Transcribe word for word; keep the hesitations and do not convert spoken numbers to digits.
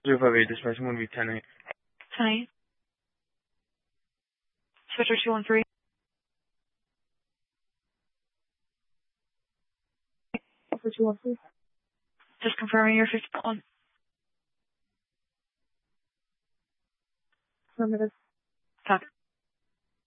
zero five eight, dispatch one be ten eight. ten eight. Switcher two one three. For two one three. Just confirming your fifty one. Affirmative. Copy.